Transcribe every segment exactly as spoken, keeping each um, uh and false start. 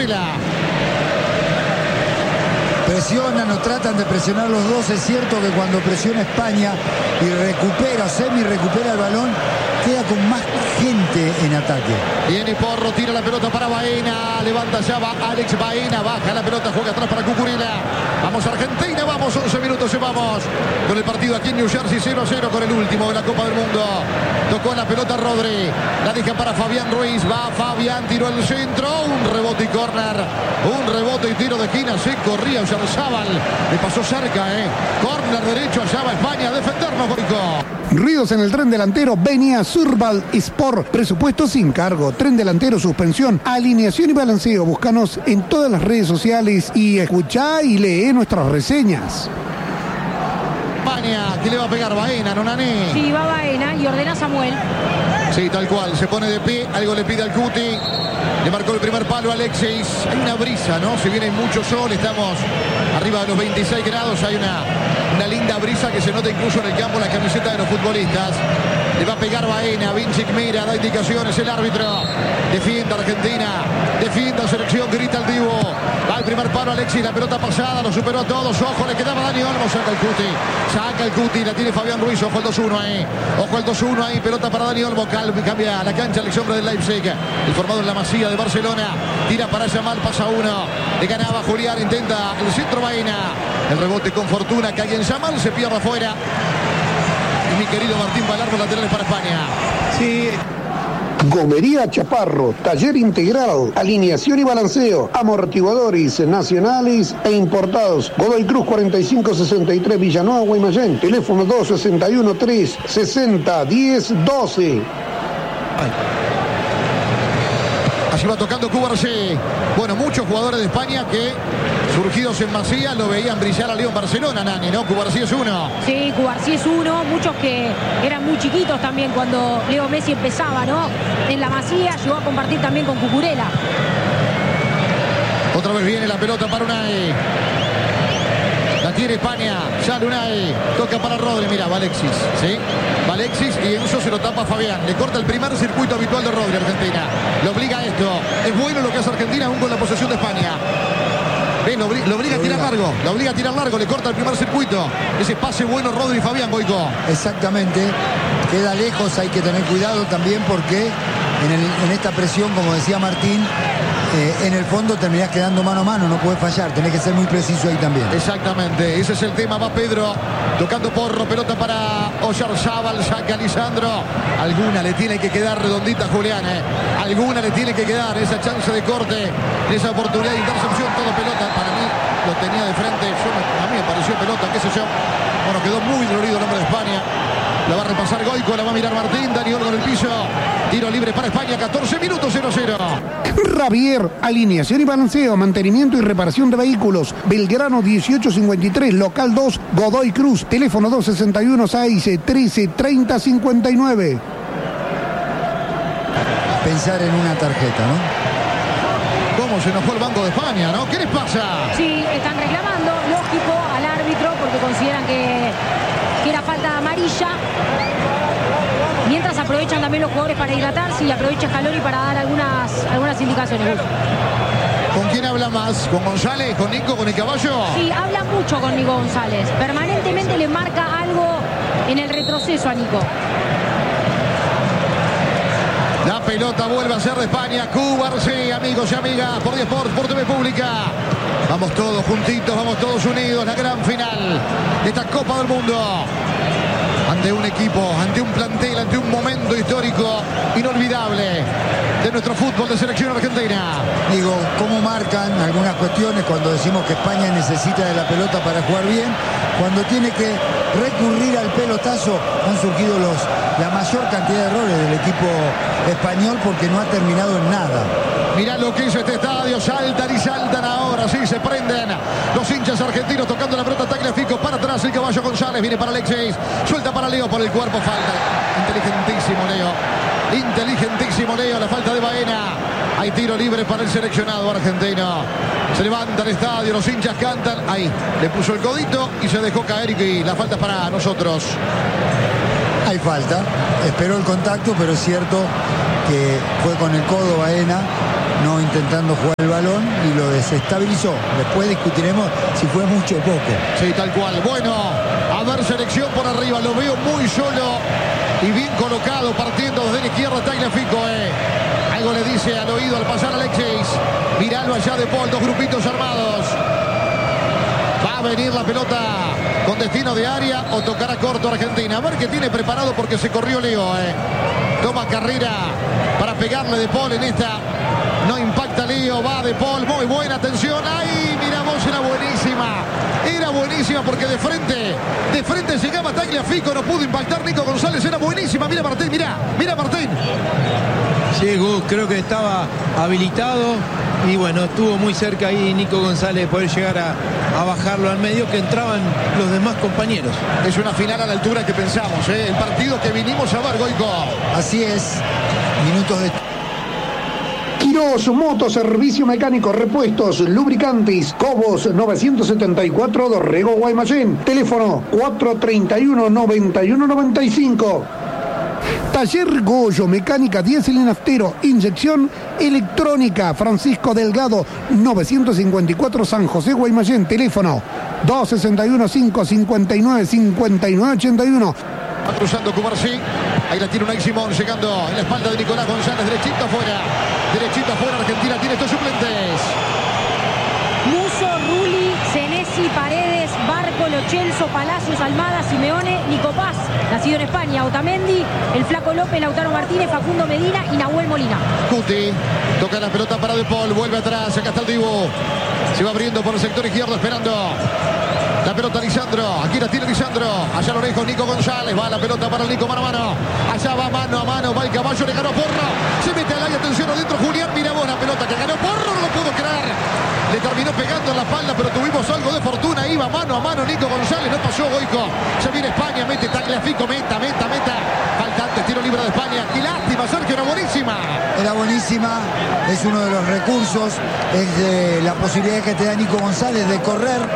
Cucurella. Presionan o tratan de presionar los dos. Es cierto que cuando presiona España y recupera, semi recupera el balón, queda con más gente en ataque. Viene Porro, tira la pelota para Baena, levanta ya va Alex Baena, baja la pelota, juega atrás para Cucurella. Vamos Argentina, vamos, once minutos llevamos con el partido aquí en New Jersey, cero a cero con el último de la Copa del Mundo. Tocó la pelota Rodri, la deja para Fabián Ruiz, va Fabián, tiró el centro, un rebote y córner, un rebote y tiro de esquina, se corría Oyarzábal, le pasó cerca, eh. Córner derecho, allá va España a defendernos, Boico. Ruidos en el tren delantero, venía Surbal Sport, presupuesto sin cargo, tren delantero, suspensión, alineación y balanceo. Búscanos en todas las redes sociales y escuchá y lee nuestras reseñas. España, ¿quién le va a pegar? Baena, Nonané. Sí, va Baena y ordena Samuel. Sí, tal cual, se pone de pie, algo le pide al Cuti. Le marcó el primer palo a Alexis. Hay una brisa, ¿no? Si viene mucho sol, estamos arriba de los veintiséis grados. Hay una, una linda brisa que se nota incluso en el campo, la camiseta de los futbolistas. Le va a pegar Baena, Vinicic mira, da indicaciones el árbitro. Defiende Argentina, defiende selección, grita el Divo. Va el primer palo Alexis, la pelota pasada, lo superó a todos. Ojo, le quedaba Dani Olmo, saca el Cuti. Saca el Cuti, la tiene Fabián Ruiz, ojo el dos uno ahí. Ojo el dos uno ahí, pelota para Dani Olmo. Calvi cambia la cancha, el ex hombre del Leipzig. El formado en la Masía de Barcelona. Tira para Yamal, pasa uno. Le ganaba Julián, intenta el centro Baena. El rebote con fortuna, cae en Yamal, se pierde afuera. Y mi querido Martín Palermo, laterales para España. Sí. Gomería Chaparro, taller integral, alineación y balanceo, amortiguadores nacionales e importados. Godoy Cruz cuarenta y cinco sesenta y tres, Villanueva, Guaymallén. Teléfono dos sesenta y uno, tres sesenta, diez, doce. Ay. Allí va tocando Cubarsí. Bueno, muchos jugadores de España que surgidos en Masía lo veían brillar a León Barcelona, Nani, ¿no? Cubarsí es uno. Sí, Cubarsí es uno. Muchos que eran muy chiquitos también cuando Leo Messi empezaba, ¿no? En la Masía, llegó a compartir también con Cucurella. Otra vez viene la pelota para Unai. La tiene España, sale Unai, toca para Rodri, mira, va Alexis, ¿sí? Va Alexis y en eso se lo tapa Fabián. Le corta el primer circuito habitual de Rodri, Argentina. Lo obliga a esto. Es bueno lo que hace Argentina aún con la posesión de España. ¿Ves? Lo, lo obliga a tirar largo, lo obliga a tirar largo, le corta el primer circuito. Ese pase bueno Rodri y Fabián, Boico. Exactamente, queda lejos, hay que tener cuidado también porque en, el, en esta presión, como decía Martín, Eh, en el fondo terminás quedando mano a mano, no puedes fallar, tenés que ser muy preciso ahí también. Exactamente, ese es el tema, va Pedro, tocando Porro, pelota para Oyarzábal, saca Lisandro. Alguna le tiene que quedar redondita Julián, eh. Alguna le tiene que quedar, esa chance de corte, esa oportunidad de intercepción, todo pelota, para mí lo tenía de frente, yo, a mí me pareció pelota, qué sé yo. Bueno, quedó muy dolorido el hombre de España. La va a repasar Goico, la va a mirar Martín, Dani Olmo en el piso. Tiro libre para España, catorce minutos, cero cero. Ravier, alineación y balanceo, mantenimiento y reparación de vehículos. Belgrano dieciocho cincuenta y tres, local dos, Godoy Cruz. Teléfono dos sesenta y uno, seis trece, treinta cincuenta y nueve. Pensar en una tarjeta, ¿no? ¿Cómo se nos fue el Banco de España, no? ¿Qué les pasa? Sí, están reclamando, lógico, al árbitro porque consideran que, que era falta amarilla. Mientras aprovechan también los jugadores para hidratarse y aprovecha Scaloni para dar algunas, algunas indicaciones. ¿Con quién habla más? ¿Con González? ¿Con Nico? ¿Con el caballo? Sí, habla mucho con Nico González. Permanentemente le marca algo en el retroceso a Nico. La pelota vuelve a ser de España. Cubarsí, amigos y amigas, por diez Sport, por T V Pública. Vamos todos juntitos, vamos todos unidos. La gran final de esta Copa del Mundo. Ante un equipo, ante un plantel, ante un momento histórico inolvidable de nuestro fútbol de selección argentina. Digo, ¿cómo marcan algunas cuestiones cuando decimos que España necesita de la pelota para jugar bien? Cuando tiene que recurrir al pelotazo, han surgido los, la mayor cantidad de errores del equipo español porque no ha terminado en nada. Mirá lo que hizo este estadio, saltan y saltan ahora, sí, se prenden los hinchas argentinos tocando la pelota, Tagliafico para atrás, el caballo González, viene para Alexis, suelta para Leo por el cuerpo, falta, inteligentísimo Leo, inteligentísimo Leo, la falta de Baena, hay tiro libre para el seleccionado argentino, se levanta el estadio, los hinchas cantan, ahí, le puso el codito y se dejó caer y la falta es para nosotros. Hay falta, esperó el contacto, pero es cierto que fue con el codo Baena, no intentando jugar el balón, lo desestabilizó. Después discutiremos si fue mucho o poco. Sí, tal cual. Bueno, a ver, selección por arriba. Lo veo muy solo y bien colocado, partiendo desde la izquierda Tagliafico. Eh. Algo le dice al oído al pasar Alexis. Miralo allá de Paul, dos grupitos armados. Va a venir la pelota con destino de área o tocará corto Argentina. A ver qué tiene preparado porque se corrió Leo. Eh. Toma carrera para pegarle de Paul en esta. No impacta Leo, va de Paul. Muy buena atención. ¡Ay! Mira vos, era buenísima. Era buenísima porque de frente, de frente llegaba Tagliafico. No pudo impactar Nico González. Era buenísima. Mira Martín, mira. Mira Martín. Llegó, creo que estaba habilitado. Y bueno, estuvo muy cerca ahí Nico González de poder llegar a, a bajarlo al medio, que entraban los demás compañeros. Es una final a la altura que pensamos, ¿eh? El partido que vinimos a ver, Goico. Así es. Minutos de... Quirós, moto, servicio mecánico, repuestos, lubricantes, Cobos novecientos setenta y cuatro, Dorrego, Guaymallén. Teléfono cuatro treinta y uno, noventa y uno noventa y cinco. Taller Goyo, mecánica diésel y naftero, inyección electrónica, Francisco Delgado, novecientos cincuenta y cuatro, San José, Guaymallén. Teléfono dos sesenta y uno, cinco cincuenta y nueve, cincuenta y nueve ochenta y uno. Va cruzando Cubarsí. Ahí la tiene Unai Simón, llegando en la espalda de Nicolás González, derechito afuera. Derechito afuera, Argentina tiene estos suplentes. Muso, Rulli, Senesi, Paredes, Barco, Lo Celso, Palacios, Almada, Simeone, Nico Paz, nacido en España, Otamendi, el Flaco López, Lautaro Martínez, Facundo Medina y Nahuel Molina. Cuti, toca la pelota para De Paul, vuelve atrás, acá está el Dibu. Se va abriendo por el sector izquierdo, esperando la pelota Lisandro. Aquí la tiene Lisandro. Allá lo lejos Nico González. Va la pelota para el Nico mano a mano. Allá va mano a mano. Va el caballo. Le ganó Porro. Se mete al aire. Atención adentro. Julián Mirabó. La pelota que ganó Porro. No lo puedo creer. Le terminó pegando en la espalda. Pero tuvimos algo de fortuna. Iba mano a mano Nico González. No pasó Goico. Se viene España. Mete Tagliafico. Meta, meta, meta. Faltante. Tiro libre de España. Qué lástima, Sergio. Era buenísima. Era buenísima. Es uno de los recursos. Es de la posibilidad que te da Nico González de correr.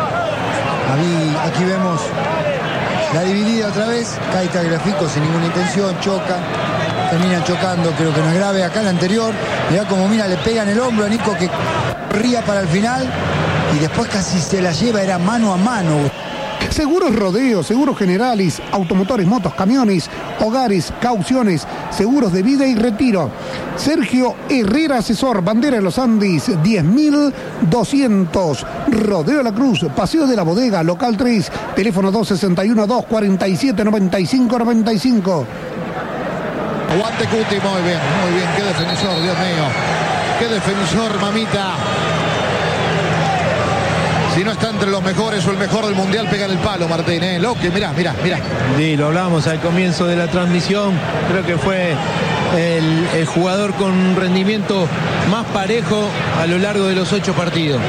Aquí vemos la dividida otra vez. Cae Tagliafico sin ninguna intención, choca, termina chocando, creo que no es grave. Acá el anterior, mirá como mira, le pega en el hombro a Nico, que corría para el final y después casi se la lleva, era mano a mano. Seguros Rodeo, Seguros Generales, automotores, motos, camiones, hogares, cauciones, seguros de vida y retiro. Sergio Herrera Asesor, Bandera de los Andes, diez mil doscientos. Rodeo La Cruz, Paseo de la Bodega, local tres, teléfono dos sesenta y uno, dos cuarenta y siete, noventa y cinco noventa y cinco. Aguante Cuti, muy bien, muy bien, qué defensor, Dios mío. Qué defensor, mamita. Si no está entre los mejores o el mejor del mundial, pega en el palo, Martín, ¿eh? Lo que, mirá, mirá, mirá. Sí, lo hablábamos al comienzo de la transmisión. Creo que fue el, el jugador con un rendimiento más parejo a lo largo de los ocho partidos.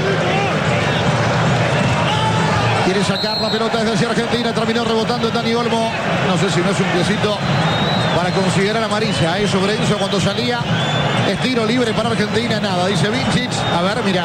Quiere sacar la pelota desde hacia Argentina, terminó rebotando Dani Olmo. No sé si no es un piecito para considerar amarilla, ¿eh? Sobre Enzo cuando salía. Es tiro libre para Argentina, nada, dice Vincic. A ver, mira.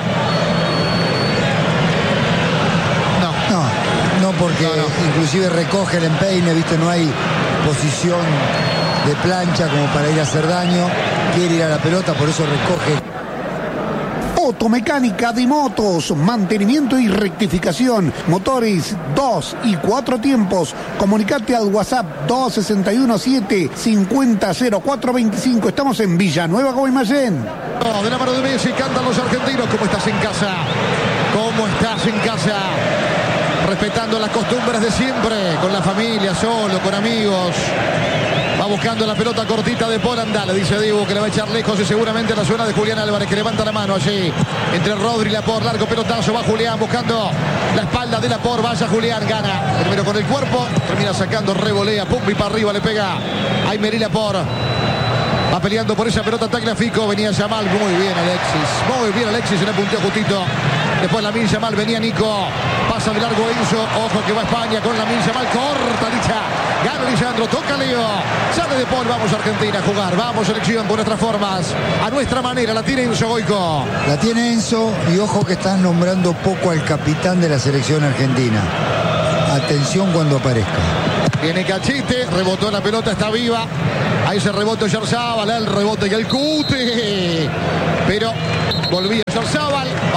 No, porque no, no. Inclusive recoge el empeine, viste, no hay posición de plancha como para ir a hacer daño. Quiere ir a la pelota, por eso recoge. Automecánica de motos, mantenimiento y rectificación, motores dos y cuatro tiempos. Comunicate al WhatsApp dos sesenta y uno, siete cincuenta, cero cuatro veinticinco. Estamos en Villanueva, Guaymallén. No, de la mano de Messi cantan los argentinos. ¿Cómo estás en casa? ¿Cómo estás en casa? Respetando las costumbres de siempre, con la familia, solo, con amigos. Va buscando la pelota cortita de Paul, andale, dice Dibu, que le va a echar lejos y seguramente a la zona de Julián Álvarez, que levanta la mano allí. Entre Rodri y Laporte, largo pelotazo, va Julián buscando la espalda de Laporte, vaya Julián, gana. Primero con el cuerpo, termina sacando, revolea, pum y para arriba le pega a Aymeri Laporte. Va peleando por esa pelota Tagliafico, venía Yamal, muy bien Alexis, muy bien Alexis, se le punteó justito. Después Lamine Yamal, venía Nico, pasa de largo Enzo, ojo que va España con Lamine Yamal, corta dicha, gana Lisandro, toca Leo, sale de Paul, vamos Argentina a jugar, vamos selección por nuestras formas, a nuestra manera, la tiene Enzo Goico. La tiene Enzo y ojo que están nombrando poco al capitán de la selección argentina. Atención cuando aparezca. Viene Cachete, rebotó la pelota, está viva. Ahí se rebotó Yarzábal, el rebote y el Cuti. Pero volvía Yarzábal.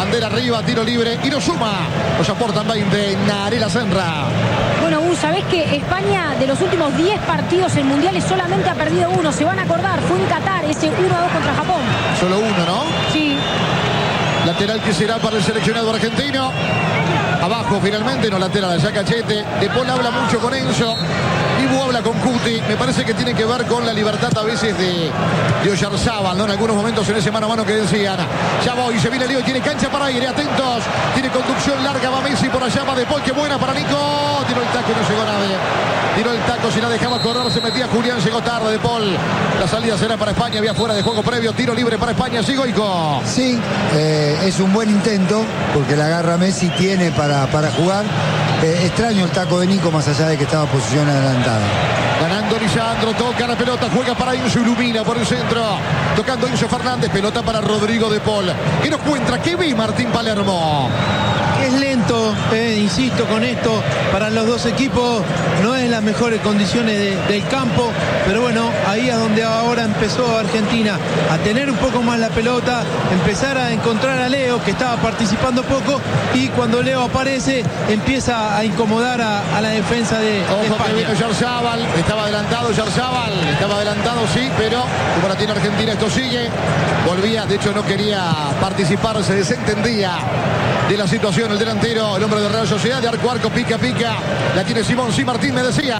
Bandera arriba, tiro libre y lo suma. Nos aportan veinte. Narela Senra. Bueno, Gus, ¿sabés que España de los últimos diez partidos en mundiales solamente ha perdido uno? Se van a acordar, fue en Qatar, ese uno a dos contra Japón. Solo uno, ¿no? Sí. Lateral que será para el seleccionado argentino. Abajo finalmente, no lateral allá Cachete. De Paul habla mucho con Enzo. Dibu habla con Cuti. Me parece que tiene que ver con la libertad a veces de, de Oyarzábal, ¿no? En algunos momentos en ese mano a mano que decían. Ya voy, se viene Leo, tiene cancha para ir, atentos. Tiene conducción larga, va Messi por allá, va De Paul, qué buena para Nico. Tiró el taco y no llegó a nadie. Tiró el taco, si la dejaba correr, se metía Julián, llegó tarde De Paul. La salida será para España, había fuera de juego previo, tiro libre para España, sí, Goico. Sí, eh, es un buen intento, porque la garra Messi tiene para, para jugar. Eh, extraño el taco de Nico, más allá de que estaba en posición adelantada. Ganando Lisandro, toca la pelota, juega para Enzo, ilumina por el centro. Tocando Enzo Fernández, pelota para Rodrigo De Paul. ¿Qué nos cuenta? ¿Qué ve Martín Palermo? Es lento, eh, insisto con esto, para los dos equipos no es las mejores condiciones de, del campo, pero bueno, ahí es donde ahora empezó Argentina a tener un poco más la pelota, empezar a encontrar a Leo, que estaba participando poco, y cuando Leo aparece empieza a incomodar a, a la defensa de, Ojo de España. Que vino Oyarzábal, estaba adelantado Oyarzábal, estaba adelantado sí, pero como la tiene Argentina esto sigue. Volvía, de hecho no quería participar, se desentendía de la situación el delantero, el hombre de Real Sociedad, de arco a arco, pica pica, la tiene Simón, sí, Martín me decía.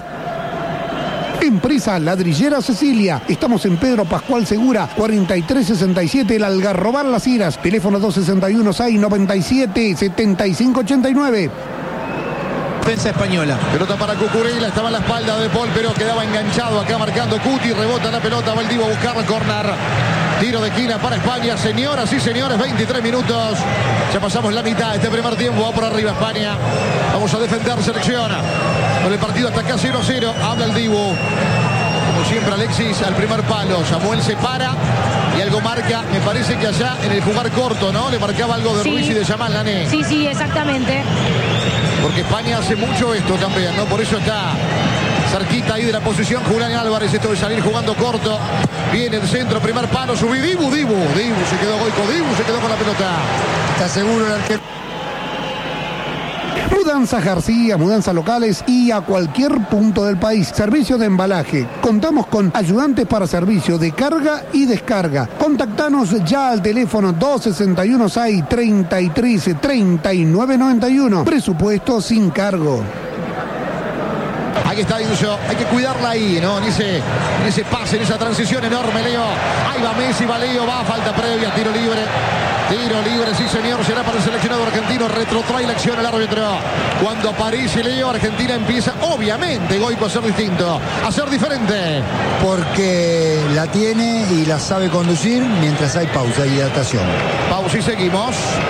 Empresa Ladrillera Cecilia. Estamos en Pedro Pascual Segura, cuarenta y tres sesenta y siete, El Algarrobar Las Heras. Teléfono dos sesenta y uno, seis noventa y siete, setenta y cinco ochenta y nueve. Defensa española. Pelota para Cucurella, estaba en la espalda de Paul, pero quedaba enganchado acá marcando Cuti, rebota la pelota, va el Divo a buscar corner. Tiro de esquina para España, señoras y señores, veintitrés minutos. Ya pasamos la mitad de este primer tiempo, va por arriba España. Vamos a defender, selecciona. Con el partido hasta acá cero a cero, habla el Divo. Como siempre Alexis al primer palo, Samuel se para y algo marca, me parece que allá en el jugar corto, ¿no? Le marcaba algo de Sí. Ruiz y de Yamal, Lané. Sí, sí, exactamente. Porque España hace mucho esto también, ¿no? Por eso está cerquita ahí de la posición Julián Álvarez, esto de salir jugando corto. Viene el centro, primer palo, subí Dibu, Dibu, Dibu, se quedó Goico, Dibu se quedó con la pelota. Está seguro el arquero. Mudanzas García, mudanzas locales y a cualquier punto del país. Servicio de embalaje. Contamos con ayudantes para servicio de carga y descarga. Contactanos ya al teléfono dos sesenta y uno, seis treinta y tres, treinta y nueve noventa y uno. Presupuesto sin cargo. Ahí está Enzo, hay que cuidarla ahí, ¿no? En ese, en ese pase, en esa transición enorme, Leo. Ahí va Messi, va Leo, va, falta previa, tiro libre. Tiro libre, sí señor, será para el seleccionado argentino, retrotrae la acción el árbitro. Cuando aparece Leo, Argentina empieza, obviamente, Goico, a ser distinto, a ser diferente. Porque la tiene y la sabe conducir mientras hay pausa y hidratación. Pausa y seguimos.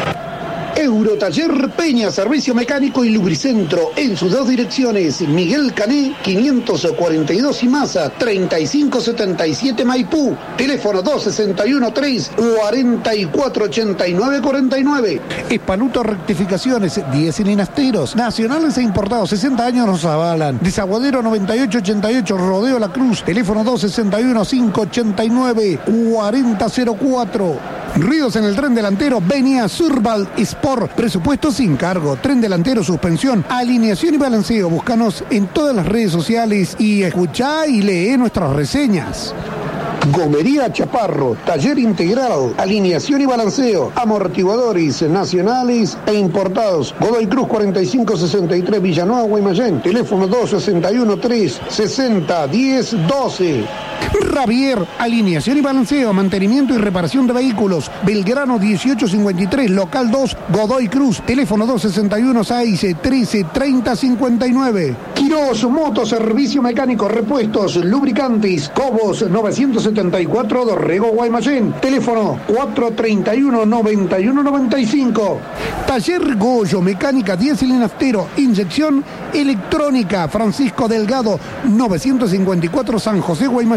Eurotaller Peña, servicio mecánico y lubricentro en sus dos direcciones. Miguel Cané, quinientos cuarenta y dos y Maza, treinta y cinco setenta y siete Maipú. Teléfono dos sesenta y uno, tres cuarenta y cuatro ochenta y nueve cuarenta y nueve. Espaluto Rectificaciones, diez cilinasteros, nacionales e importados, sesenta años nos avalan. Desaguadero noventa y ocho ochenta y ocho, Rodeo La Cruz, teléfono dos sesenta y uno, cinco ochenta y nueve, cuarenta cero cuatro. Ruidos en el tren delantero, venía Surbal Sport, presupuesto sin cargo, tren delantero, suspensión, alineación y balanceo. Búscanos en todas las redes sociales y escuchá y lee nuestras reseñas. Gomería Chaparro, taller integral, alineación y balanceo, amortiguadores nacionales e importados. Godoy Cruz cuarenta y cinco sesenta y tres, Villanueva, Guaymallén. Teléfono dos sesenta y uno, tres sesenta, diez doce. Ravier, alineación y balanceo, mantenimiento y reparación de vehículos. Belgrano dieciocho cincuenta y tres, local dos, Godoy Cruz. Teléfono dos sesenta y uno, seis trece, treinta cincuenta y nueve. Quirós Moto, servicio mecánico, repuestos, lubricantes, Cobos novecientos setenta y cuatro, Dorrego, Guaymallén. Teléfono cuatro treinta y uno, noventa y uno noventa y cinco. Taller Goyo, mecánica, diésel y naftero, inyección electrónica, Francisco Delgado, novecientos cincuenta y cuatro, San José, Guaymallén.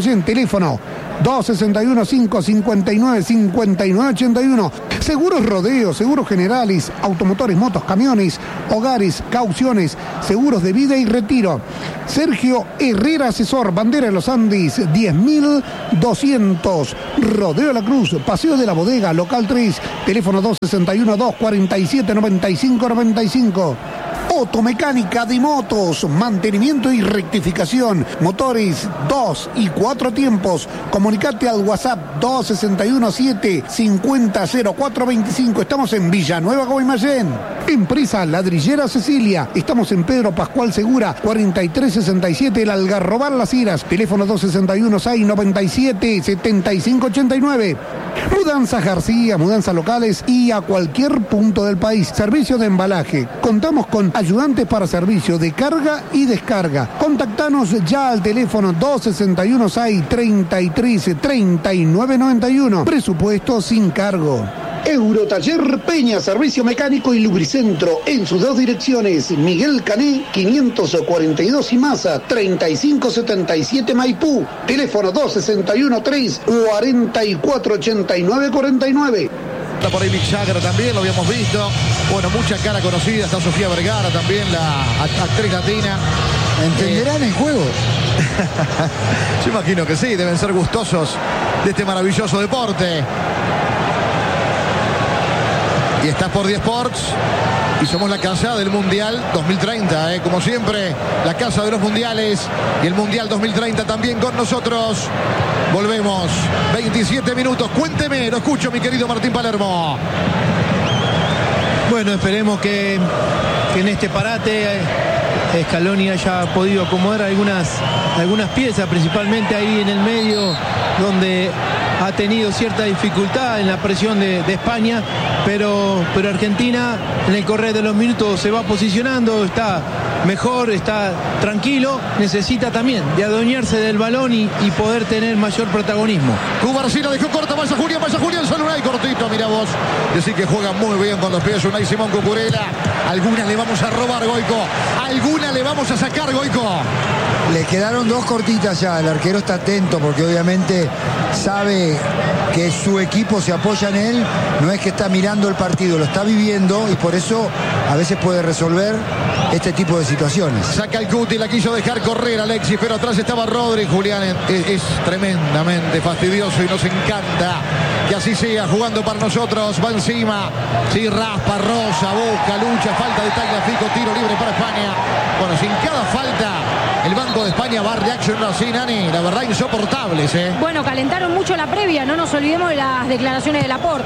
Guaymallén, teléfono dos sesenta y uno, cinco cincuenta y nueve, cincuenta y nueve ochenta y uno. Seguros Rodeo, Seguros Generales, automotores, motos, camiones, hogares, cauciones, seguros de vida y retiro. Sergio Herrera Asesor, Bandera de los Andes, diez mil doscientos. Rodeo La Cruz, Paseo de la Bodega, local tres, teléfono dos sesenta y uno, dos cuarenta y siete, noventa y cinco noventa y cinco. Automecánica de motos, mantenimiento y rectificación, motores dos y cuatro tiempos. Comunicate al WhatsApp dos sesenta y uno, siete cincuenta, cero cuatro veinticinco. Estamos en Villanueva, Guaymallén. Empresa Ladrillera Cecilia. Estamos en Pedro Pascual Segura, cuarenta y tres sesenta y siete, El Algarrobal Las Heras. Teléfono dos sesenta y uno, seis noventa y siete, setenta y cinco ochenta y nueve. Mudanzas García, mudanzas locales y a cualquier punto del país. Servicio de embalaje. Contamos con ayudantes para servicio de carga y descarga. Contactanos ya al teléfono dos sesenta y uno, seis treinta y tres, treinta y nueve noventa y uno. Presupuesto sin cargo. Eurotaller Peña, servicio mecánico y lubricentro en sus dos direcciones. Miguel Cané, quinientos cuarenta y dos y Maza, treinta y cinco setenta y siete Maipú. Teléfono dos sesenta y uno, tres cuarenta y cuatro ochenta y nueve cuarenta y nueve. Está por ahí Mick Jagger también, lo habíamos visto. Bueno, mucha cara conocida. Está Sofía Vergara también, la actriz latina. ¿Entenderán eh... el juego? Yo imagino que sí, deben ser gustosos de este maravilloso deporte. Y estás por diez Sports y somos la casa del Mundial dos mil treinta, ¿eh? Como siempre, la casa de los mundiales y el Mundial dos mil treinta también con nosotros. Volvemos, veintisiete minutos, cuénteme, lo escucho mi querido Martín Palermo. Bueno, esperemos que, que en este parate eh, Scaloni haya podido acomodar algunas, algunas piezas, principalmente ahí en el medio, donde ha tenido cierta dificultad en la presión de, de España, pero, pero Argentina en el correr de los minutos se va posicionando, está mejor, está tranquilo, necesita también de adueñarse del balón y, y poder tener mayor protagonismo. Cubarsí la dejó corta, vaya Julián, vaya Julián, solo Unai cortito, mira vos. Decir que juega muy bien con los pies Unai Simón Cucurella. Algunas le vamos a robar, Goico. Algunas le vamos a sacar, Goico. Le quedaron dos cortitas ya. El arquero está atento porque obviamente sabe que su equipo se apoya en él. No es que está mirando el partido, lo está viviendo y por eso a veces puede resolver este tipo de situaciones. Saca el Cuti, la quiso dejar correr Alexis, pero atrás estaba Rodri. Julián es, es tremendamente fastidioso y nos encanta que así sea, jugando para nosotros. Va encima, sí, raspa, rosa, busca, lucha, falta de Tagliafico, tiro libre para España. Bueno, sin cada falta el Banco de España va a reaccionar así, Nani, la verdad insoportables, ¿eh? Bueno, calentaron mucho la previa, no nos olvidemos de las declaraciones de Laporte.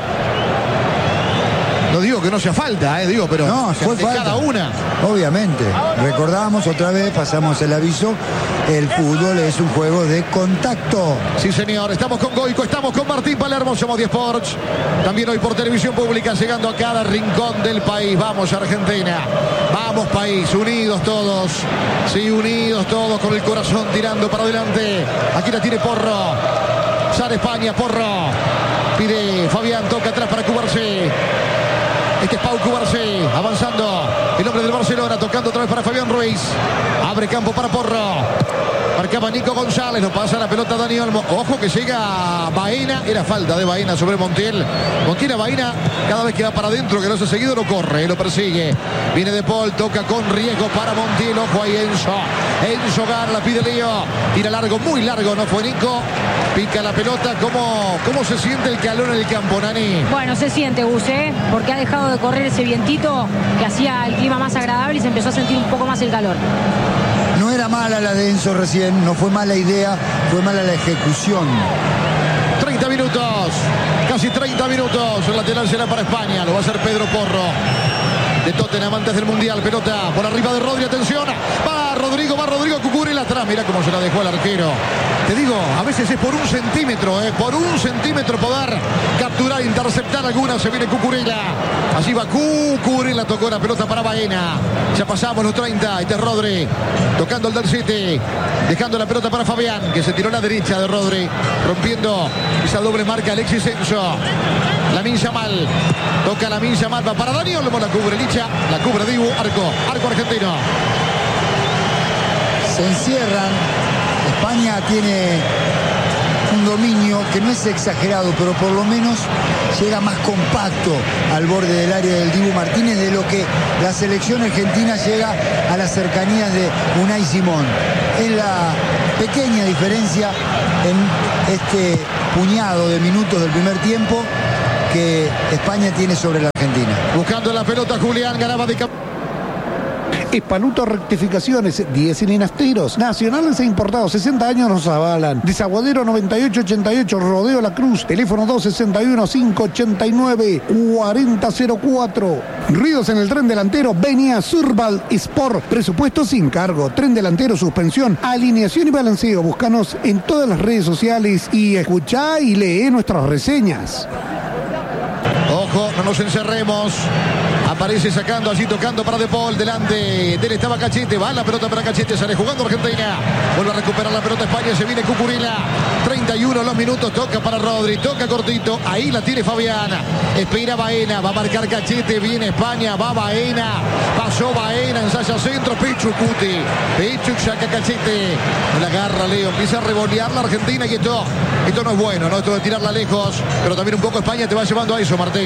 No digo que no sea falta, eh, digo, pero no, fue falta. Cada una. Obviamente. Recordamos otra vez, pasamos el aviso, el fútbol es un juego de contacto. Sí, señor, estamos con Goico, estamos con Martín Palermo, somos diez Sports. También hoy por televisión pública, llegando a cada rincón del país. Vamos, Argentina. Vamos, país, unidos todos. Sí, unidos todos, con el corazón tirando para adelante. Aquí la tiene Porro. Sale España, Porro. Pide Fabián, toca atrás para Cubarsí. Este es Pau Cubarsí, avanzando. El hombre del Barcelona, tocando otra vez para Fabián Ruiz. Abre campo para Porro. Marcaba Nico González, lo pasa la pelota a Dani Olmo. Ojo que llega Baena, era falta de Baena sobre Montiel. Montiel a Baena, cada vez que va para adentro, que no se ha seguido, lo corre, lo persigue. Viene De Paul, toca con riesgo para Montiel. Ojo ahí Enzo. Enzo Gar, la pide Lío. Tira largo, muy largo, no fue Nico. Pica la pelota. ¿Cómo, cómo se siente el calor en el campo, Nani? Bueno, se siente, Gus, ¿eh? Porque ha dejado de correr ese vientito que hacía el clima más agradable y se empezó a sentir un poco más el calor. No era mala la de Enzo recién, no fue mala idea, fue mala la ejecución. treinta minutos, casi treinta minutos. El lateral será para España, lo va a hacer Pedro Porro. De Tottenham antes del Mundial, pelota por arriba de Rodri, atención. Va Rodrigo, va Rodrigo, Cucurella atrás. Mira cómo se la dejó el arquero. Te digo, a veces es por un centímetro, ¿eh? Por un centímetro poder capturar, interceptar alguna. Se viene Cucurella. Allí va Cucurella, tocó la pelota para Baena. Ya pasamos los treinta. Este es Rodri, tocando el del City. Dejando la pelota para Fabián, que se tiró a la derecha de Rodri. Rompiendo esa doble marca Alexis Enzo. Lamine Yamal. Toca Lamine Yamal, va para Dani Olmo, la cubre Licha, la cubre Dibu, arco, arco argentino. Se encierran. España tiene un dominio que no es exagerado, pero por lo menos llega más compacto al borde del área del Dibu Martínez de lo que la selección argentina llega a las cercanías de Unai Simón. Es la pequeña diferencia en este puñado de minutos del primer tiempo que España tiene sobre la Argentina. Buscando la pelota, Julián ganaba de campo. Espaluto Rectificaciones, diez cilindros, nacionales e importados, sesenta años nos avalan. Desaguadero noventa y ocho ochenta y ocho, Rodeo La Cruz, teléfono dos sesenta y uno, cinco ochenta y nueve, cuarenta cero cuatro. Ruidos en el tren delantero, venía Surbal Sport, presupuesto sin cargo, tren delantero, suspensión, alineación y balanceo. Búscanos en todas las redes sociales y escuchá y lee nuestras reseñas. Ojo, no nos encerremos. Aparece sacando allí, tocando para De Paul. Delante de él estaba Cachete. Va la pelota para Cachete. Sale jugando Argentina. Vuelve a recuperar la pelota España. Se viene Cucurella. treinta y uno los minutos. Toca para Rodri. Toca cortito. Ahí la tiene Fabiana. Espera Baena. Va a marcar Cachete. Viene España. Va Baena. Pasó Baena. Ensaya centro. Pichu Cuti. Pichu saca Cachete. La agarra Leo. Empieza a revolear la Argentina. Y esto, esto no es bueno, ¿no? Esto de tirarla lejos. Pero también un poco España te va llevando a eso, Martín.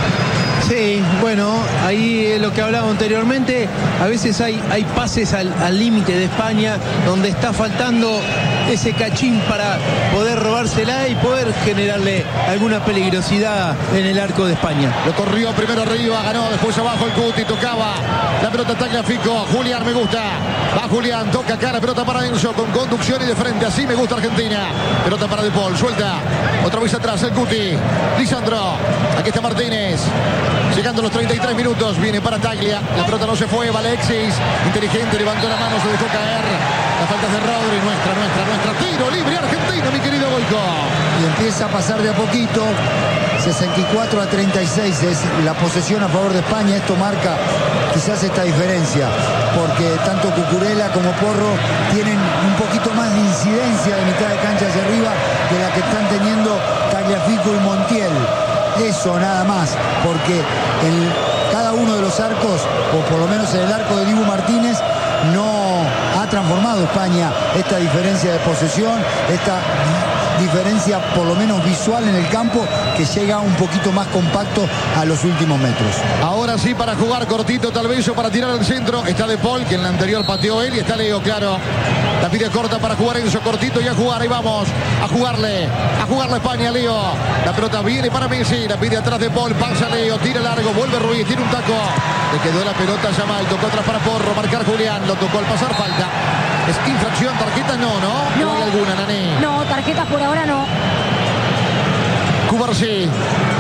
Sí, bueno, ahí es lo que hablaba anteriormente. A veces hay, hay pases al límite de España donde está faltando ese cachín para poder robársela y poder generarle alguna peligrosidad en el arco de España. Lo corrió primero arriba, ganó, después abajo el Cuti, tocaba la pelota Tagliafico. Julián me gusta, va Julián, toca acá la pelota para Enzo con conducción y de frente, así me gusta Argentina. Pelota para De Paul, suelta, otra vez atrás el Cuti, Lisandro, aquí está Martínez. Llegando a los treinta y tres minutos, viene para Taglia, la pelota no se fue, va Alexis, inteligente, levantó la mano, se dejó caer, la falta de Rodri, nuestra, nuestra, nuestra, tiro libre Argentina, mi querido Goico. Y empieza a pasar de a poquito, sesenta y cuatro a treinta y seis es la posesión a favor de España. Esto marca quizás esta diferencia, porque tanto Cucurella como Porro tienen un poquito más de incidencia de mitad de cancha hacia arriba de la que están teniendo Tagliafico y Montiel. Eso nada más, porque en cada uno de los arcos, o por lo menos en el arco de Dibu Martínez, no ha transformado España esta diferencia de posesión, esta diferencia por lo menos visual en el campo, que llega un poquito más compacto a los últimos metros. Ahora sí, para jugar cortito tal vez, o para tirar al centro, está De Paul, que en la anterior pateó él, y está Leo, claro. La pide corta para jugar Enzo, cortito y a jugar, ahí vamos, a jugarle, a jugarle España, Leo. La pelota viene para Messi, la pide atrás De Paul, pasa Leo, tira largo, vuelve Ruiz, tiene un taco. Le quedó la pelota a Yamal, tocó atrás para Porro, marcar Julián, lo tocó al pasar, falta. ¿Es infracción, tarjeta? No, ¿no? No, ¿No hay alguna, Nané? No, tarjetas por ahora no. Cubarsí.